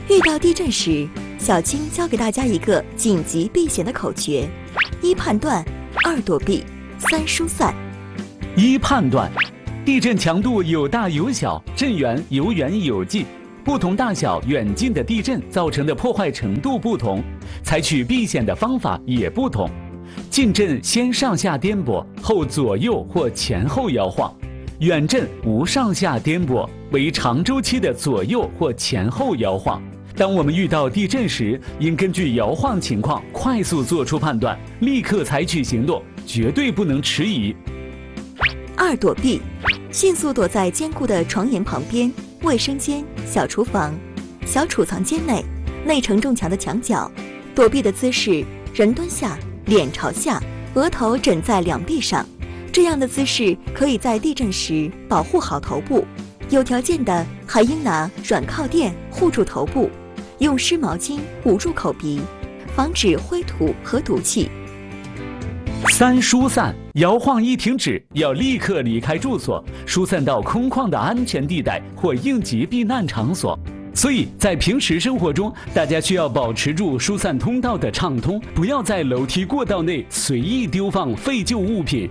遇到地震时，小青教给大家一个紧急避险的口诀：1判断，2躲避，3疏散。 1判断，地震强度有大有小，震源有远有近，不同大小远近的地震造成的破坏程度不同，采取避险的方法也不同。近震先上下颠簸，后左右或前后摇晃；远震无上下颠簸，为长周期的左右或前后摇晃。当我们遇到地震时，应根据摇晃情况快速做出判断，立刻采取行动，绝对不能迟疑。 2躲避，迅速躲在坚固的床沿旁边、卫生间、小厨房、小储藏间内、内承重墙的墙角。躲避的姿势：人蹲下，脸朝下，额头枕在两臂上。这样的姿势可以在地震时保护好头部，有条件的还应拿软靠垫护住头部，用湿毛巾捂住口鼻，防止灰土和毒气。 3疏散，摇晃一停止，要立刻离开住所，疏散到空旷的安全地带或应急避难场所。所以在平时生活中，大家需要保持住疏散通道的畅通，不要在楼梯过道内随意丢放废旧物品。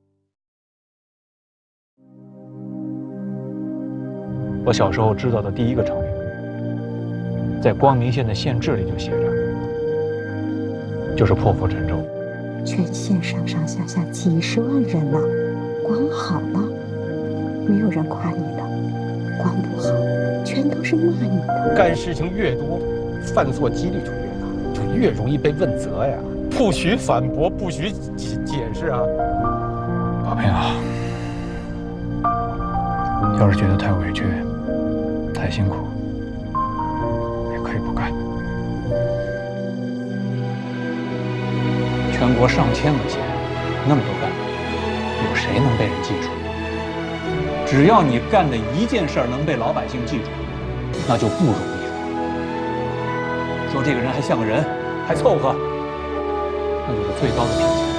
我小时候知道的第一个成语，在光明县的县志里就写着，就是破釜沉舟。 全县上上下下几10万人呢，光好了，没有人夸你的；光不好，全都是骂你的。 干事情越多，犯错几率就越大，就越容易被问责呀。不许反驳，不许解释啊！ 宝平啊，要是觉得太委屈、太辛苦，也可以不干。全国上千个县，那么多干部，有谁能被人记住？只要你干的一件事儿能被老百姓记住，那就不容易了。说这个人还像个人，还凑合，那就是最高的评价。